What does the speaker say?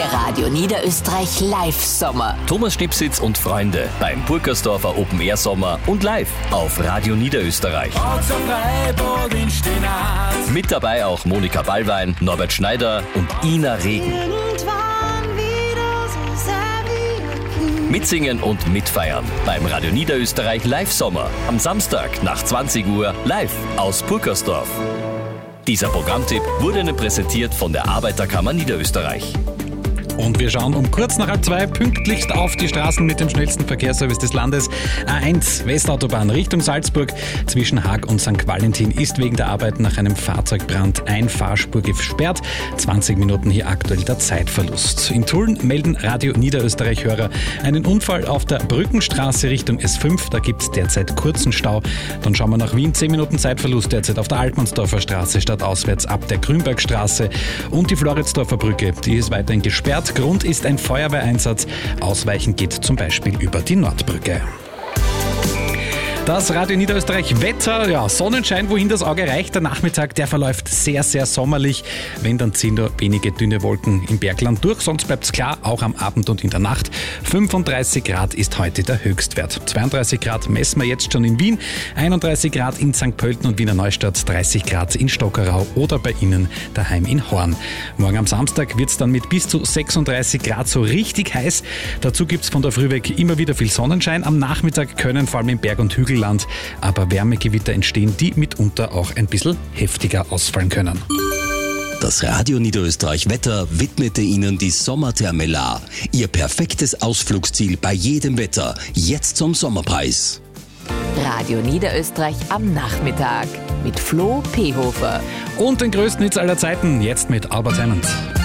Der Radio Niederösterreich Live-Sommer. Thomas Schnipsitz und Freunde beim Burkersdorfer Open-Air-Sommer und live auf Radio Niederösterreich. Mit dabei auch Monika Ballwein, Norbert Schneider und Ina Regen. Mitsingen und mitfeiern beim Radio Niederösterreich Live-Sommer. Am Samstag nach 20 Uhr live aus Burkersdorf. Dieser Programmtipp wurde Ihnen präsentiert von der Arbeiterkammer Niederösterreich. Und wir schauen um kurz nach 1:30 pünktlichst auf die Straßen mit dem schnellsten Verkehrsservice des Landes. A1 Westautobahn Richtung Salzburg. Zwischen Haag und St. Valentin ist wegen der Arbeit nach einem Fahrzeugbrand eine Fahrspur gesperrt. 20 Minuten hier aktuell der Zeitverlust. In Tulln melden Radio Niederösterreich-Hörer einen Unfall auf der Brückenstraße Richtung S5. Da gibt es derzeit kurzen Stau. Dann schauen wir nach Wien. 10 Minuten Zeitverlust derzeit auf der Altmannsdorfer Straße stadtauswärts ab der Grünbergstraße. Und die Floridsdorfer Brücke, die ist weiterhin gesperrt. Grund ist ein Feuerwehreinsatz. Ausweichen geht zum Beispiel über die Nordbrücke. Das Radio Niederösterreich Wetter, ja, Sonnenschein, wohin das Auge reicht. Der Nachmittag, der verläuft sehr, sehr sommerlich. Wenn, dann ziehen nur wenige dünne Wolken im Bergland durch. Sonst bleibt es klar, auch am Abend und in der Nacht. 35 Grad ist heute der Höchstwert. 32 Grad messen wir jetzt schon in Wien, 31 Grad in St. Pölten und Wiener Neustadt, 30 Grad in Stockerau oder bei Ihnen daheim in Horn. Morgen am Samstag wird es dann mit bis zu 36 Grad so richtig heiß. Dazu gibt es von der Früh weg immer wieder viel Sonnenschein. Am Nachmittag können vor allem im Berg- und Hügelland aber Wärmegewitter entstehen, die mitunter auch ein bisschen heftiger ausfallen können. Das Radio Niederösterreich Wetter widmete Ihnen die Sommertherme Lahr. Ihr perfektes Ausflugsziel bei jedem Wetter. Jetzt zum Sommerpreis. Radio Niederösterreich am Nachmittag mit Flo Pehofer. Und den größten Hits aller Zeiten, jetzt mit Albert Hammond.